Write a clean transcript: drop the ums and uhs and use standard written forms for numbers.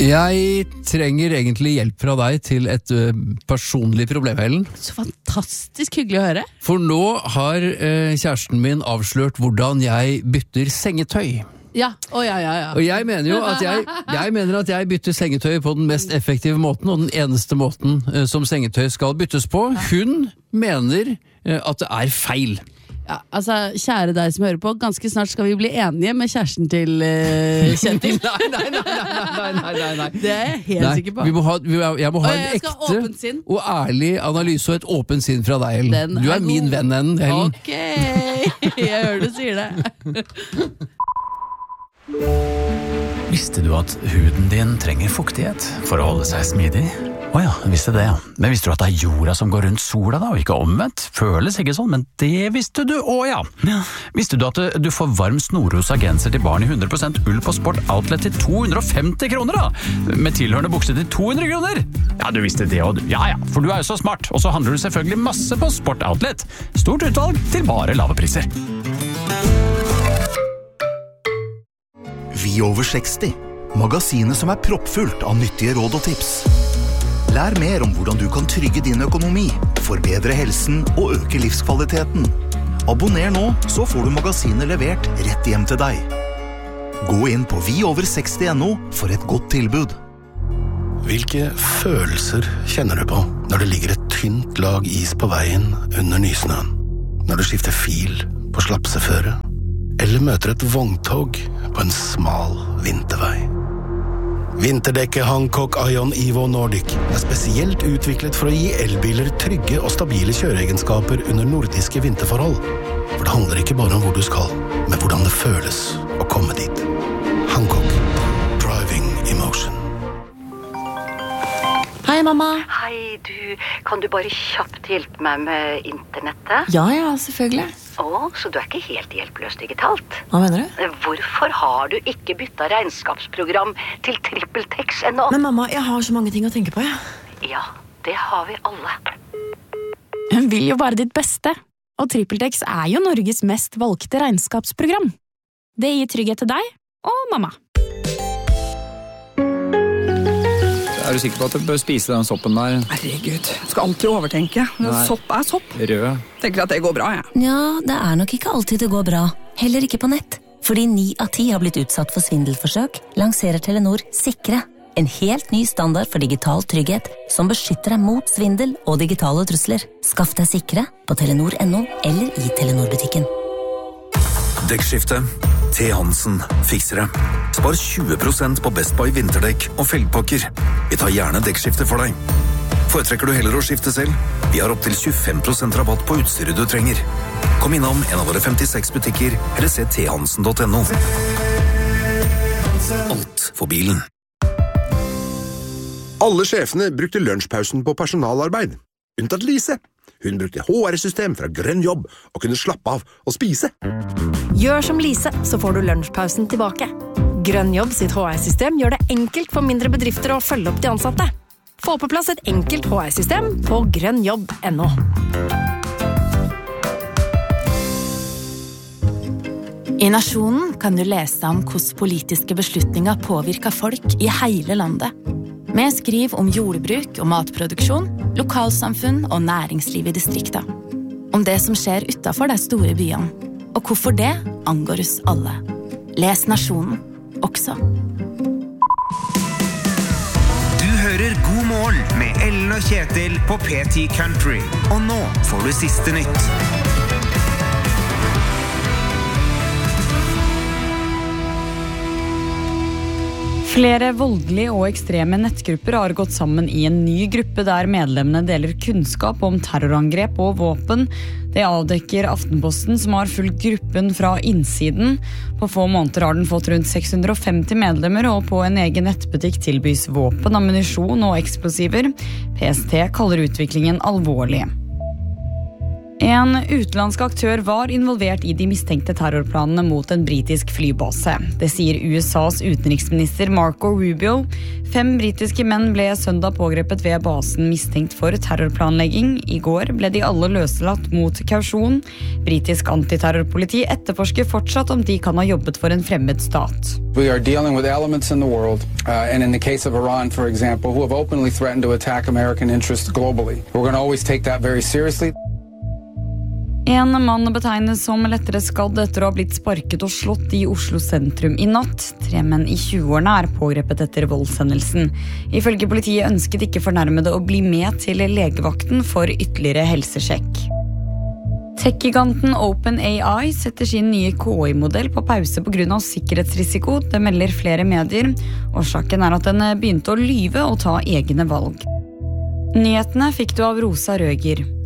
Jeg trenger egentlig hjelp fra deg til et personlig problem, Helen. Så fantastisk hyggelig å høre. For nå har kjæresten min avslørt hvordan jeg bytter sengetøy. Ja. Og jeg mener jo at jeg bytter sengetøy på den mest effektive måten, og den eneste måten som sengetøy skal byttes på. Hun mener at det er feil. Ja, altså, kjære deg som hører på, ganske snart skal vi bli enige med kjæresten til Kjetil. Nei. Det er jeg helt sikker på. Jeg må ha en ekte og ærlig analyse og et åpent sinn fra deg, Helen. Du er min venn, Helen. Ok, jeg hører du sier det. Visste du at huden din trenger fuktighet for å holde seg smidig? Åja, visste det, ja. Men visste du at det er jorda som går rundt sola da, og ikke omvendt? Føles ikke sånn, men det visste du, ja. Visste du at du får varm snorrosa genser til barn i 100% ull på Sport Outlet til 250 kroner da? Med tilhørende bukse til 200 kroner? Ja, du visste det, og ja, for du er jo så smart. Og så handler du selvfølgelig masse på Sport Outlet. Stort utvalg til bare lave priser. Vi over 60. Magasinet som er proppfullt av nyttige råd og tips. Lær mer om hvordan du kan trygge din økonomi, forbedre helsen og øke livskvaliteten. Abonner nå, så får du magasinet levert rett hjem til deg. Gå inn på viover60.no for et godt tilbud. Hvilke følelser kjenner du på når det ligger et tynt lag is på veien under nysnøen? Når du skifter fil på slapseføre? Eller møter et vogntog på en smal vintervei? Vinterdekket Hancock Ion Evo Nordic er spesielt utviklet for å gi elbiler trygge og stabile kjøreegenskaper under nordiske vinterforhold. For det handler ikke bare om hvor du skal, men hvordan det føles å komme dit. Hancock. Driving Emotion. Hei, mamma. Hei, kan du bare kjapt hjelpe meg med internettet? Ja, selvfølgelig. Så du er ikke helt hjelpeløs digitalt? Hva mener du? Hvorfor har du ikke byttet regnskapsprogram til TrippelTex ennå? Men mamma, jeg har så mange ting å tenke på, jeg. Ja, det har vi alle. Hun vil jo bare ditt beste, og TrippelTex er jo Norges mest valgte regnskapsprogram. Det gir trygghet til deg og mamma. Er du sikker på at du bør spise den soppen der? Herregud, skal alltid overtenke. Sopp er sopp. Rød. Tenker at det går bra, jeg. Ja, det er nok ikke alltid det går bra. Heller ikke på nett. Fordi 9 av 10 har blitt utsatt for svindelforsøk, lanserer Telenor Sikre. En helt ny standard for digital trygghet som beskytter deg mot svindel og digitale trusler. Skaff deg Sikre på Telenor.no eller i Telenor-butikken. Dekkskifte. T. Hansen fikser det. Spar 20% på Best Buy vinterdekk og felgpakker. Vi tar gjerne dekkskifte for deg. Foretrekker du heller å skifte selv? Vi har opp til 25% rabatt på utstyret du trenger. Kom innom en av våre 56 butikker, eller se thansen.no. Alt for bilen. Alle sjefene brukte lunsjpausen på personalarbeid. Unntatt Lise. Hun brukte HR-system fra Grønn Jobb og kunne slappe av og spise. Gjør som Lise, så får du lunsjpausen tilbake. Grønn Jobb sitt HR-system gjør det enkelt for mindre bedrifter å følge opp de ansatte. Få på plass et enkelt HR-system på grønnjobb.no. I Nasjonen kan du lese om hvordan politiske beslutninger påvirker folk i hele landet. Vi skriver om jordbruk og matproduksjon, lokalsamfunn og næringsliv i distrikta. Om det som skjer utenfor de store byene, og hvorfor det angår oss alle. Les Nasjonen også. Du hører God morgen med Ellen og Kjetil på PT Country. Og nå får du siste nytt. Flere voldelige og ekstreme nettgrupper har gått sammen i en ny gruppe der medlemmene deler kunnskap om terrorangrep og våpen. Det avdekker Aftenposten, som har fulgt gruppen fra innsiden. På få måneder har den fått rundt 650 medlemmer, og på en egen nettbutikk tilbys våpen, ammunisjon og eksplosiver. PST kaller utviklingen alvorlig. En utenlandsk aktør var involvert I de mistenkte terrorplanene mot en britisk flybase. Det sier USAs utenriksminister Marco Rubio. 5 britiske menn ble søndag pågrepet ved basen mistenkt for terrorplanlegging. I går ble de alle løslatt mot kausjon. Britisk antiterrorpoliti etterforsker fortsatt om de kan ha jobbet for en fremmed stat. We are dealing with elements in the world, and in the case of Iran, for example, who have openly threatened to attack American interests globally. We're going to always take that very seriously. En mann betegnes som lettere skadd etter å ha blitt sparket og slått I Oslo sentrum I natt. 3 menn I 20-årene pågrepet etter voldshendelsen. Ifølge politiet ønsket ikke fornærmede å bli med til legevakten for ytterligere helsesjekk. Tech-giganten OpenAI setter sin nye KI-modell på pause på grunn av sikkerhetsrisiko. Det melder flere medier. Årsaken at den begynte å lyve og ta egne valg. Nyhetene fikk du av Rosa Røger.